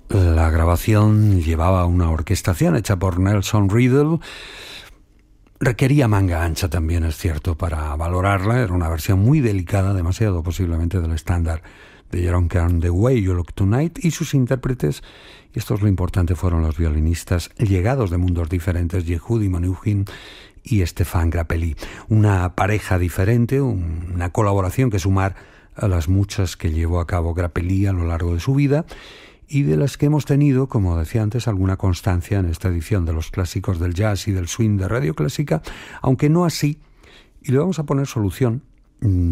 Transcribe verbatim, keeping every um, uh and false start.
La grabación llevaba una orquestación hecha por Nelson Riddle. Requería manga ancha también, es cierto, para valorarla. Era una versión muy delicada, demasiado posiblemente del estándar de Jerome Kern, The Way You Look Tonight, y sus intérpretes, y esto es lo importante, fueron los violinistas llegados de mundos diferentes, Yehudi Menuhin y Stefan Grappelli. Una pareja diferente, una colaboración que sumar a las muchas que llevó a cabo Grappelli a lo largo de su vida, y de las que hemos tenido, como decía antes, alguna constancia en esta edición de los clásicos del jazz y del swing de Radio Clásica, aunque no así, y le vamos a poner solución